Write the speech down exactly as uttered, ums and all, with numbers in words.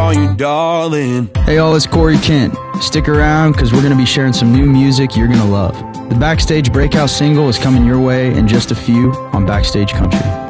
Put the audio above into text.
saw you, darling. Hey y'all, it's Corey Kent. Stick around because we're going to be sharing some new music you're going to love. The Backstage Breakout single is coming your way in just a few on Backstage Country.